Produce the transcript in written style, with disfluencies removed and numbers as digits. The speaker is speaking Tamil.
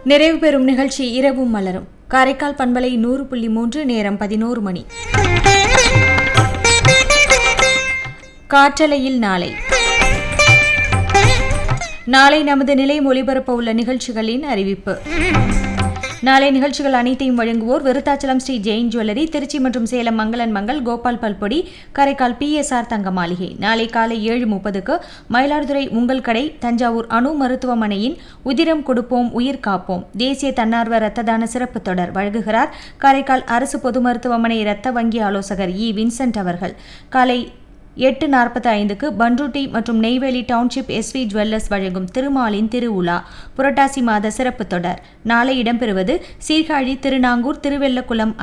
நிறைவு பெறும் நிகழ்ச்சி இரவும் மலரும். காரைக்கால் பண்பலை 100.3, நேரம் 11 மணி. காற்றலையில் நாளை நமது நிலையம் ஒலிபரப்ப உள்ள நிகழ்ச்சிகளின் அறிவிப்பு. நாளை நிகழ்ச்சிகள் அனைத்தையும் வழங்குவோர் விருத்தாச்சலம் ஸ்ரீ ஜெயின் ஜுவல்லரி, திருச்சி மற்றும் சேலம் மங்களன் மங்கள், கோபால் பல்பொடி, காரைக்கால் PSR தங்க மாளிகை. நாளை காலை 7:30க்கு மயிலாடுதுறை உங்கள் கடை, தஞ்சாவூர் அணு மருத்துவமனையின் உதிரம் கொடுப்போம் உயிர் காப்போம் தேசிய தன்னார்வ இரத்த தான சிறப்பு தொடர் வழங்குகிறார் காரைக்கால் அரசு பொது மருத்துவமனை இரத்த வங்கி ஆலோசகர் வின்சென்ட் அவர்கள். காலை 8:45க்கு பன்ருட்டி மற்றும் நெய்வேலி டவுன்ஷிப் SV ஜுவல்லர்ஸ் வழங்கும் திருமாலின் திருவுலா புரட்டாசி மாத சிறப்பு தொடர். நாளை இடம்பெறுவது சீர்காழி, திருநாங்கூர், திருவெல்லக்குளம்